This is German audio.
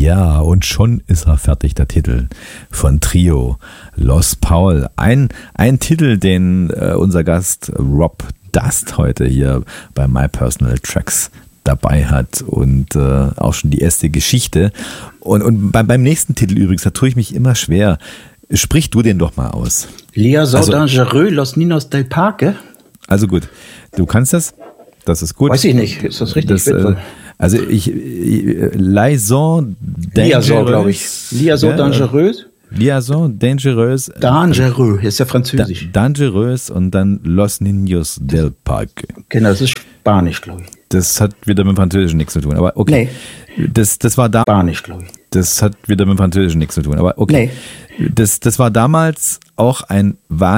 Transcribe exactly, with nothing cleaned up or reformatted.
Ja, und schon ist er fertig, der Titel von Trio Los Paul. Ein, ein Titel, den äh, unser Gast Rob Dust heute hier bei My Personal Tracks dabei hat und äh, auch schon die erste Geschichte. Und, und bei, beim nächsten Titel übrigens, da tue ich mich immer schwer. Sprich du den doch mal aus. Liaison also, dangereux, Los Ninos del Parque. Also gut, du kannst das, das ist gut. Weiß ich nicht, ist das richtig? Das, äh, also ich, ich Liaison Liaison, glaube ich. Liaison ja, dangereuse. Liaison dangereuse. Dangereux, ist ja französisch. Da, dangereux und dann Los Niños del Parque. Genau, das ist Spanisch, glaube ich. Das hat wieder mit dem Französischen nichts zu tun, aber okay. Nee. Das, das war da. Spanisch, glaube ich. Das hat wieder mit dem Französischen nichts zu tun, aber okay. Nee. Das, das war damals auch ein wahnsinnig